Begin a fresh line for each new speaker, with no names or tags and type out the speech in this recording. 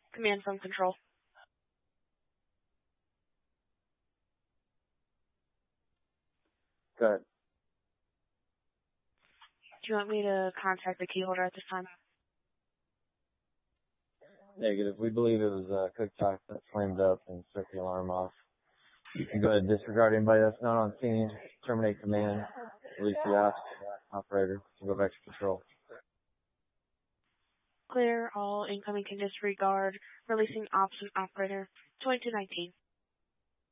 Command from control.
Good.
Do you want me to contact the key holder at this time?
Negative. We believe it was a cooktop that flamed up and set the alarm off. You can go ahead and disregard anybody that's not on scene. Terminate command. Release the operator to go back to control.
Clear. All incoming can disregard. Releasing ops and operator. 2219.